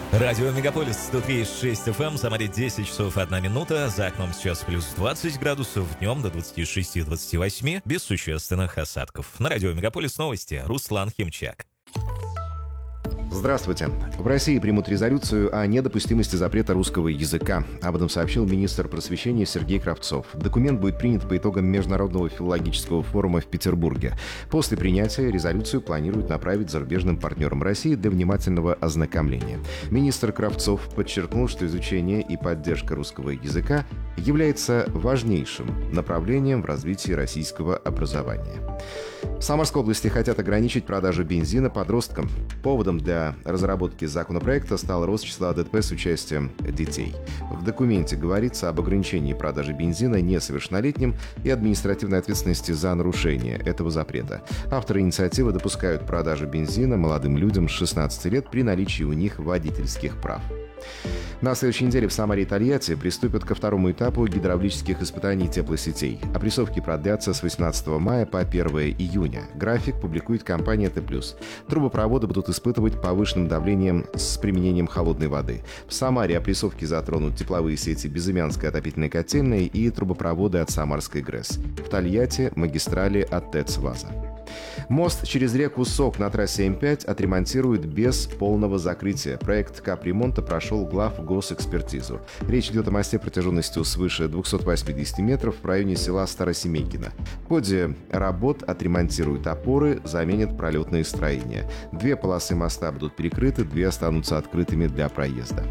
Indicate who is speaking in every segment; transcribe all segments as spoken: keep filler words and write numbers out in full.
Speaker 1: Радио Мегаполис сто три и шесть эф эм, Самаре десять часов одна минута, за окном сейчас плюс двадцать градусов, днем до двадцати шести двадцати восьми, без существенных осадков. На радио Мегаполис новости, Руслан Химчак.
Speaker 2: Здравствуйте. В России примут резолюцию о недопустимости запрета русского языка. Об этом сообщил министр просвещения Сергей Кравцов. Документ будет принят по итогам Международного филологического форума в Петербурге. После принятия резолюцию планируют направить зарубежным партнерам России для внимательного ознакомления. Министр Кравцов подчеркнул, что изучение и поддержка русского языка является важнейшим направлением в развитии российского образования. В Самарской области хотят ограничить продажу бензина подросткам. Поводом для разработки законопроекта стал рост числа ДТП с участием детей. В документе говорится об ограничении продажи бензина несовершеннолетним и административной ответственности за нарушение этого запрета. Авторы инициативы допускают продажу бензина молодым людям с шестнадцати лет при наличии у них водительских прав. На следующей неделе в Самаре и Тольятти приступят ко второму этапу гидравлических испытаний теплосетей. Опрессовки продлятся с восемнадцатого мая по первого июня. График публикует компания Т плюс. Трубопроводы будут испытывать повышенным давлением с применением холодной воды. В Самаре опрессовки затронут тепловые сети Безымянской отопительной котельной и трубопроводы от Самарской ГРЭС. В Тольятти магистрали от ТЭЦ «Ваза». Мост через реку Сок на трассе М пять отремонтируют без полного закрытия. Проект капремонта прошел главгосэкспертизу. Речь идет о мосте протяженностью свыше двухсот восьмидесяти метров в районе села Старосемейкино. В ходе работ отремонтируют опоры, заменят пролетные строения. Две полосы моста будут перекрыты, две останутся открытыми для проезда.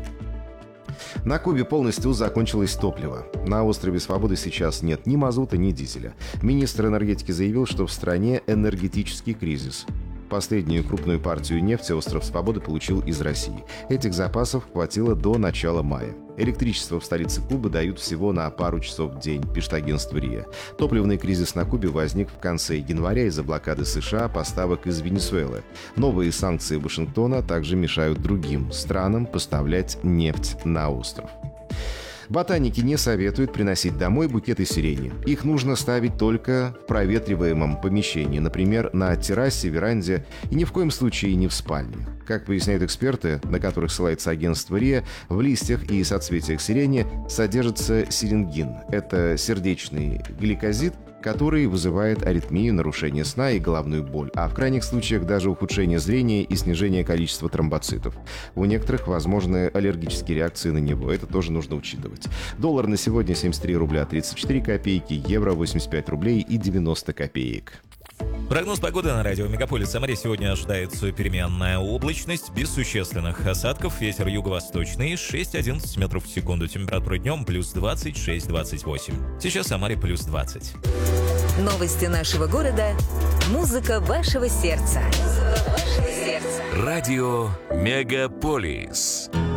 Speaker 2: На Кубе полностью закончилось топливо. На острове Свободы сейчас нет ни мазута, ни дизеля. Министр энергетики заявил, что в стране энергетический кризис. Последнюю крупную партию нефти остров Свободы получил из России. Этих запасов хватило до начала мая. Электричество в столице Кубы дают всего на пару часов в день, пишет агентство РИА. Топливный кризис на Кубе возник в конце января из-за блокады США поставок из Венесуэлы. Новые санкции Вашингтона также мешают другим странам поставлять нефть на остров. Ботаники не советуют приносить домой букеты сирени. Их нужно ставить только в проветриваемом помещении, например, на террасе, веранде и ни в коем случае не в спальне. Как поясняют эксперты, на которых ссылается агентство РИА, в листьях и соцветиях сирени содержится сиренгин. Это сердечный гликозид, который вызывает аритмию, нарушение сна и головную боль, а в крайних случаях даже ухудшение зрения и снижение количества тромбоцитов. У некоторых возможны аллергические реакции на него, это тоже нужно учитывать. Доллар на сегодня семьдесят три рубля тридцать четыре копейки, евро восемьдесят пять рублей и девяносто копеек.
Speaker 1: Прогноз погоды на радио Мегаполис. В Самаре сегодня ожидается переменная облачность, без существенных осадков, ветер юго-восточный шесть-одиннадцать метров в секунду, температура днем плюс двадцать шесть двадцать восемь. Сейчас в Самаре плюс двадцать.
Speaker 3: Новости нашего города, музыка вашего сердца. Музыка вашего сердца.
Speaker 4: Радио Мегаполис.